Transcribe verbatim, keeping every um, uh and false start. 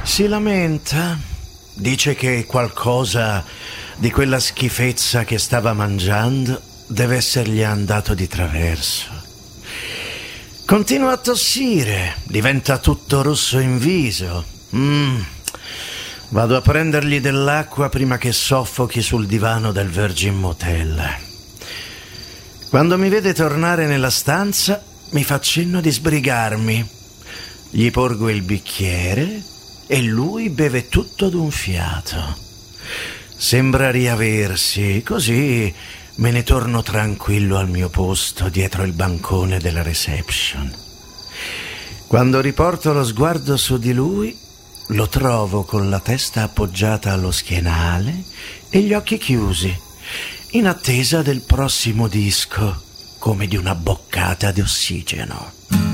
Si lamenta, dice che qualcosa di quella schifezza che stava mangiando deve essergli andato di traverso. Continua a tossire, diventa tutto rosso in viso. Mm. Vado a prendergli dell'acqua prima che soffochi sul divano del Virgin Motel. Quando mi vede tornare nella stanza, mi fa cenno di sbrigarmi. Gli porgo il bicchiere e lui beve tutto d'un fiato. Sembra riaversi, così me ne torno tranquillo al mio posto dietro il bancone della reception. Quando riporto lo sguardo su di lui, lo trovo con la testa appoggiata allo schienale e gli occhi chiusi, in attesa del prossimo disco, come di una boccata di ossigeno.